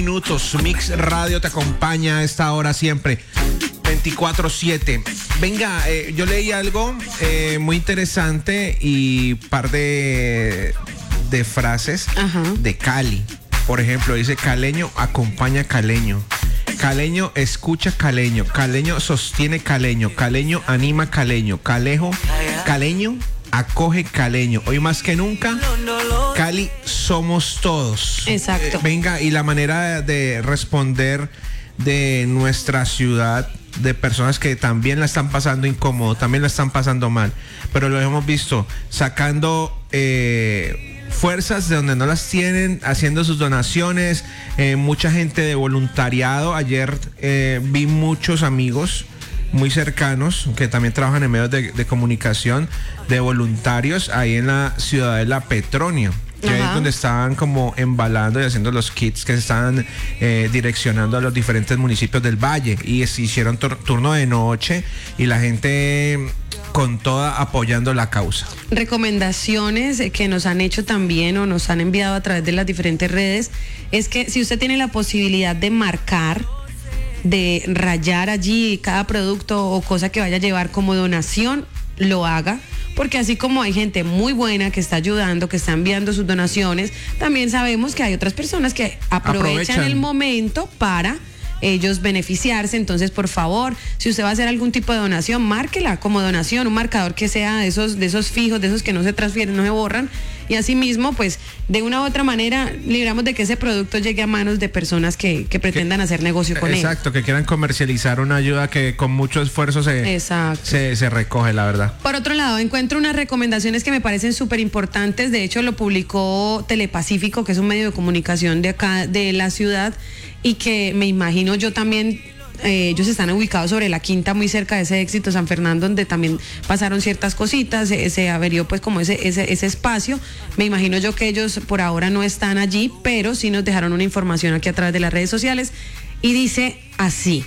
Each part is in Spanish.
Minutos, Mix Radio te acompaña a esta hora siempre, 24/7. Venga, yo leí algo muy interesante y par de frases. Ajá. De Cali. Por ejemplo, dice: caleño acompaña caleño. Caleño escucha caleño. Caleño sostiene caleño. Caleño anima caleño. Caleño acoge caleño. Hoy más que nunca, Cali somos todos. Exacto. Venga, y la manera de responder de nuestra ciudad, de personas que también la están pasando incómodo, también la están pasando mal, pero lo hemos visto sacando fuerzas de donde no las tienen, haciendo sus donaciones, mucha gente de voluntariado. Ayer vi muchos amigos muy cercanos que también trabajan en medios de comunicación, de voluntarios ahí en la Ciudadela Petronio, que Ajá. es donde estaban como embalando y haciendo los kits que se estaban direccionando a los diferentes municipios del valle, y se hicieron turno de noche y la gente con toda apoyando la causa. Recomendaciones que nos han hecho también o nos han enviado a través de las diferentes redes es que si usted tiene la posibilidad de marcar, de rayar allí cada producto o cosa que vaya a llevar como donación, lo haga, porque así como hay gente muy buena que está ayudando, que está enviando sus donaciones, también sabemos que hay otras personas que aprovechan el momento para ellos beneficiarse. Entonces, por favor, si usted va a hacer algún tipo de donación, márquela como donación, un marcador que sea de esos fijos, de esos que no se transfieren, no se borran, y asimismo, pues, de una u otra manera, libramos de que ese producto llegue a manos de personas que pretendan hacer negocio con él. Exacto, que quieran comercializar una ayuda que con mucho esfuerzo se recoge, la verdad. Por otro lado, encuentro unas recomendaciones que me parecen súper importantes. De hecho, lo publicó Telepacífico, que es un medio de comunicación de acá, de la ciudad, y que me imagino yo también, ellos están ubicados sobre la Quinta, muy cerca de ese Éxito San Fernando, donde también pasaron ciertas cositas, se averió pues como ese espacio. Me imagino yo que ellos por ahora no están allí, pero sí nos dejaron una información aquí a través de las redes sociales, y dice así: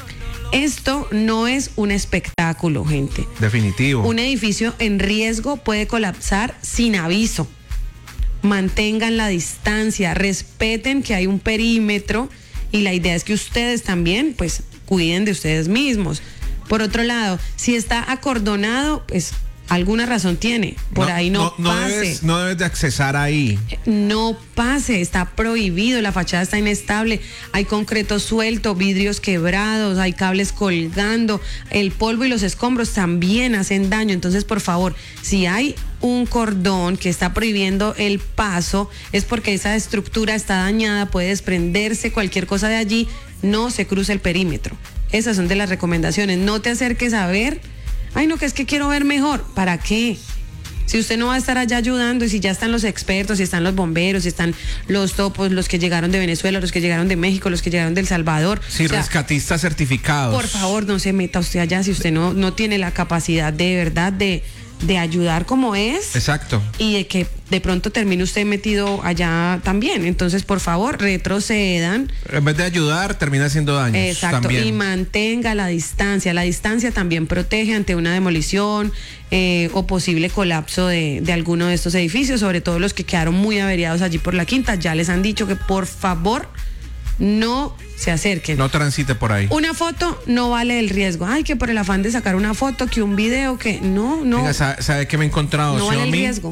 esto no es un espectáculo, gente. Definitivo. Un edificio en riesgo puede colapsar sin aviso. Mantengan la distancia, respeten que hay un perímetro, y la idea es que ustedes también pues cuiden de ustedes mismos. Por otro lado, si está acordonado, pues alguna razón tiene. Por ahí no pase. No debes de accesar ahí. No pase, está prohibido, la fachada está inestable, hay concreto suelto, vidrios quebrados, hay cables colgando, el polvo y los escombros también hacen daño. Entonces, por favor, si hay un cordón que está prohibiendo el paso, es porque esa estructura está dañada, puede desprenderse cualquier cosa de allí, no se cruce el perímetro. Esas son de las recomendaciones. No te acerques a ver, ay no, que es que quiero ver mejor. ¿Para qué? Si usted no va a estar allá ayudando, y si ya están los expertos, si están los bomberos, si están los topos, los que llegaron de Venezuela, los que llegaron de México, los que llegaron de El Salvador. Sí, rescatistas certificados. Por favor, no se meta usted allá si usted no tiene la capacidad de verdad de ayudar como es. Exacto. Y de que de pronto termine usted metido allá también. Entonces, por favor, retrocedan. En vez de ayudar, termina haciendo daño. Exacto. También. Y mantenga la distancia. La distancia también protege ante una demolición o posible colapso de alguno de estos edificios, sobre todo los que quedaron muy averiados allí por la Quinta. Ya les han dicho que por favor no se acerquen. No transite por ahí. Una foto no vale el riesgo. Ay, que por el afán de sacar una foto, que un video, que no. Venga, ¿sabe qué me he encontrado? No vale el riesgo.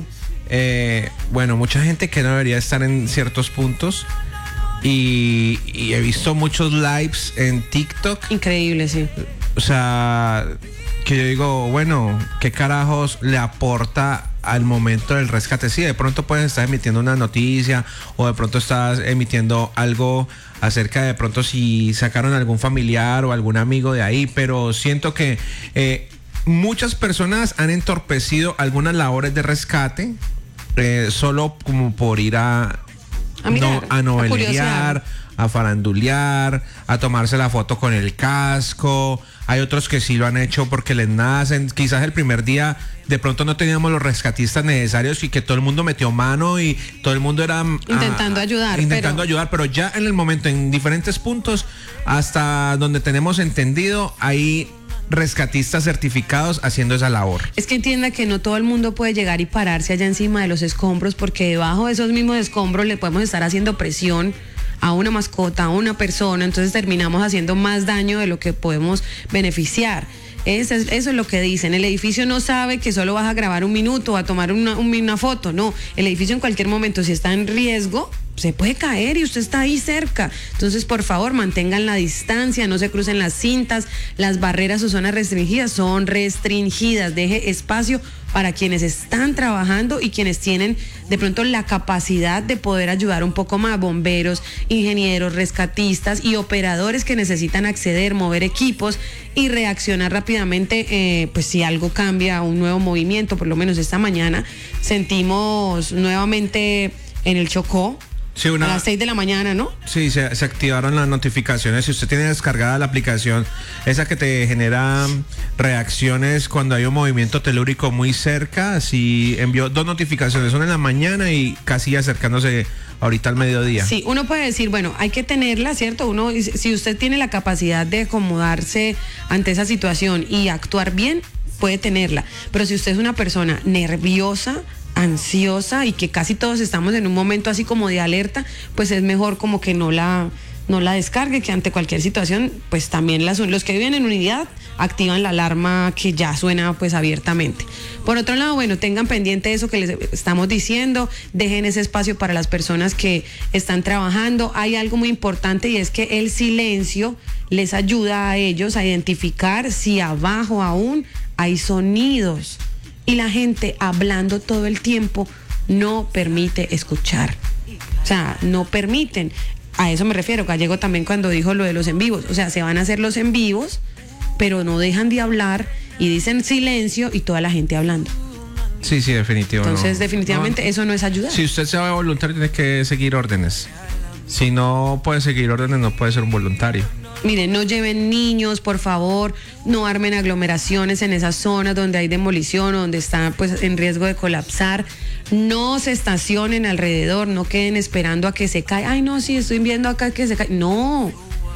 Bueno, mucha gente que no debería estar en ciertos puntos, y he visto muchos lives en TikTok. Increíble, sí. O sea, que yo digo, bueno, ¿qué carajos le aporta al momento del rescate? Sí, de pronto puedes estar emitiendo una noticia, o de pronto estás emitiendo algo acerca de pronto si sacaron algún familiar o algún amigo de ahí, pero siento que muchas personas han entorpecido algunas labores de rescate solo como por ir a mirar, a novelear, a farandulear, a tomarse la foto con el casco. Hay otros que sí lo han hecho porque les nacen. Quizás el primer día de pronto no teníamos los rescatistas necesarios y que todo el mundo metió mano y todo el mundo era intentando ayudar, pero ya en el momento, en diferentes puntos, hasta donde tenemos entendido, hay rescatistas certificados haciendo esa labor. Es que entienda que no todo el mundo puede llegar y pararse allá encima de los escombros, porque debajo de esos mismos escombros le podemos estar haciendo presión a una mascota, a una persona, entonces terminamos haciendo más daño de lo que podemos beneficiar. Eso es lo que dicen. El edificio no sabe que solo vas a grabar un minuto o a tomar una foto. No, el edificio en cualquier momento, si está en riesgo, se puede caer y usted está ahí cerca. Entonces, por favor, mantengan la distancia, no se crucen las cintas, las barreras o zonas restringidas son restringidas. Deje espacio para quienes están trabajando y quienes tienen de pronto la capacidad de poder ayudar un poco más, bomberos, ingenieros, rescatistas y operadores que necesitan acceder, mover equipos y reaccionar rápidamente, pues si algo cambia, un nuevo movimiento. Por lo menos esta mañana sentimos nuevamente en el Chocó, sí, a las 6 de la mañana, ¿no? Sí, se activaron las notificaciones. Si usted tiene descargada la aplicación, esa que te genera reacciones cuando hay un movimiento telúrico muy cerca, sí envió 2 notificaciones, una en la mañana y casi acercándose ahorita al mediodía. Sí, uno puede decir, bueno, hay que tenerla, ¿cierto? Uno, si usted tiene la capacidad de acomodarse ante esa situación y actuar bien, puede tenerla. Pero si usted es una persona nerviosa, ansiosa y que casi todos estamos en un momento así como de alerta, pues es mejor como que no la descargue, que ante cualquier situación, pues también los que viven en unidad activan la alarma que ya suena pues abiertamente. Por otro lado, bueno, tengan pendiente eso que les estamos diciendo, dejen ese espacio para las personas que están trabajando. Hay algo muy importante y es que el silencio les ayuda a ellos a identificar si abajo aún hay sonidos. Y la gente hablando todo el tiempo no permite escuchar. O sea, no permiten. A eso me refiero. Gallego también cuando dijo lo de los en vivos. O sea, se van a hacer los en vivos, pero no dejan de hablar y dicen silencio y toda la gente hablando. Sí, definitivamente. Entonces, definitivamente eso no es ayudar. Si usted se va a voluntario, tiene que seguir órdenes. Si no puede seguir órdenes, no puede ser un voluntario. Miren, no lleven niños, por favor, no armen aglomeraciones en esas zonas donde hay demolición o donde están pues en riesgo de colapsar. No se estacionen alrededor, no queden esperando a que se caiga. Ay, no, sí, estoy viendo acá que se cae. No.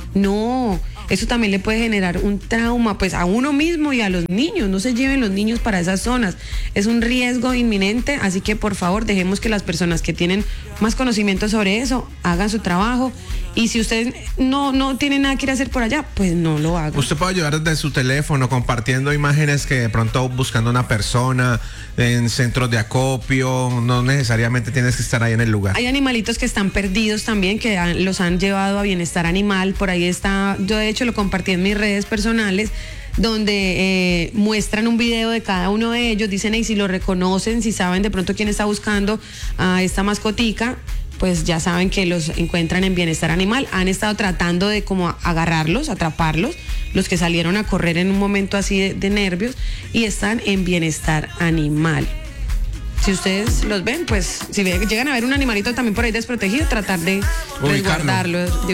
Eso también le puede generar un trauma pues a uno mismo y a los niños. No se lleven los niños para esas zonas. Es un riesgo inminente, así que por favor dejemos que las personas que tienen más conocimiento sobre eso hagan su trabajo. Y si usted no tiene nada que ir a hacer por allá, pues no lo haga. Usted puede ayudar desde su teléfono compartiendo imágenes que de pronto buscando una persona en centros de acopio, no necesariamente tienes que estar ahí en el lugar. Hay animalitos que están perdidos también, que los han llevado a Bienestar Animal. Por ahí está, yo de hecho lo compartí en mis redes personales, donde muestran un video de cada uno de ellos, dicen, y si lo reconocen, si saben de pronto quién está buscando a esta mascotica, pues ya saben que los encuentran en Bienestar Animal. Han estado tratando de como agarrarlos, atraparlos, los que salieron a correr en un momento así de nervios, y están en Bienestar Animal. Si ustedes los ven, pues si llegan a ver un animalito también por ahí desprotegido, tratar de resguardarlo.